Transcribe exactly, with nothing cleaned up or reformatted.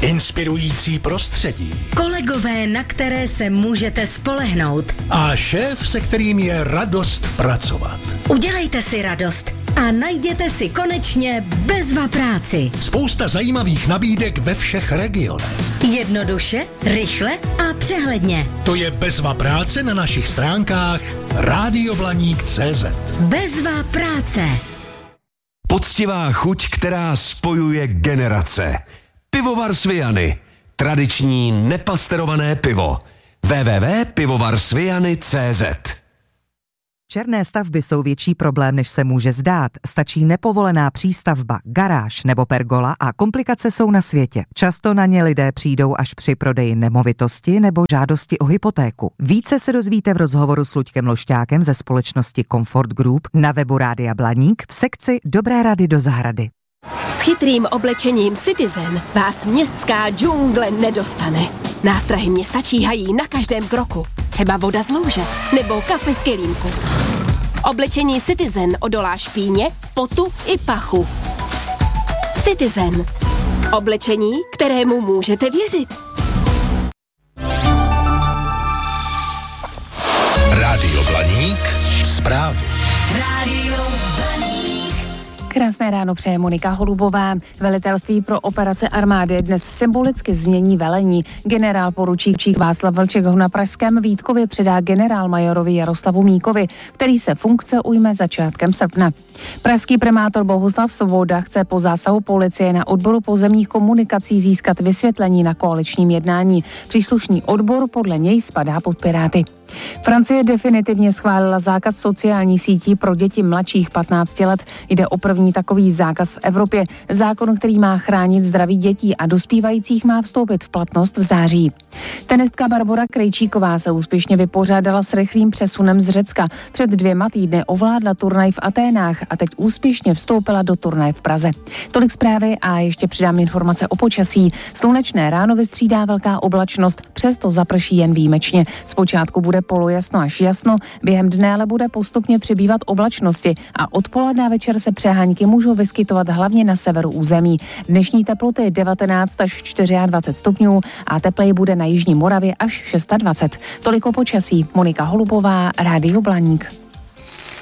inspirující prostředí, kolegové, na které se můžete spolehnout a šéf, se kterým je radost pracovat. Udělejte si radost a najděte si konečně Bezva práci. Spousta zajímavých nabídek ve všech regionech. Jednoduše, rychle a přehledně. To je Bezva práce na našich stránkách rádioblaník tečka cé zet. Bezva práce. Poctivá chuť, která spojuje generace. Pivovar Sviany. Tradiční nepasterované pivo. w w w tečka pivovar sviany tečka cé zet. Černé stavby jsou větší problém, než se může zdát. Stačí nepovolená přístavba, garáž nebo pergola a komplikace jsou na světě. Často na ně lidé přijdou až při prodeji nemovitosti nebo žádosti o hypotéku. Více se dozvíte v rozhovoru s Luďkem Lošťákem ze společnosti Comfort Group na webu Rádia Blaník v sekci Dobré rady do zahrady. S chytrým oblečením Citizen vás městská džungle nedostane. Nástrahy města číhají na každém kroku. Třeba voda z louže nebo kafe z kelímku. Oblečení Citizen odolá špíně, potu i pachu. Citizen. Oblečení, kterému můžete věřit. Rádio Blaník, zprávy. Rádio Blaník. Krásné ráno přeje Monika Holubová. Velitelství pro operace armády dnes symbolicky změní velení. Generál poručík Václav Vlček ho na pražském Vítkově předá generálmajorovi Jaroslavu Míkovi, který se funkce ujme začátkem srpna. Pražský primátor Bohuslav Svoboda chce po zásahu policie na odboru pozemních komunikací získat vysvětlení na koaličním jednání. Příslušný odbor podle něj spadá pod Piráty. Francie definitivně schválila zákaz sociálních sítí pro děti mladších patnácti let. Jde o první takový zákaz v Evropě. Zákon, který má chránit zdraví dětí a dospívajících, má vstoupit v platnost v září. Tenistka Barbora Krejčíková se úspěšně vypořádala s rychlým přesunem z Řecka. Před dvěma týdny ovládla turnaj v Aténách a teď úspěšně vstoupila do turnaje v Praze. Tolik zprávy a ještě přidám informace o počasí. Slunečné ráno vystřídá velká oblačnost, přesto zaprší jen výjimečně. Zpočátku bude polojasno až jasno, během dne ale bude postupně přibývat oblačnosti a odpoledne a večer se přehánky můžou vyskytovat hlavně na severu území. Dnešní teploty devatenáct až dvacet čtyři stupňů a tepleji bude na jižní Moravě až dvacet šest. Toliko počasí. Monika Holubová, Rádio Blaník.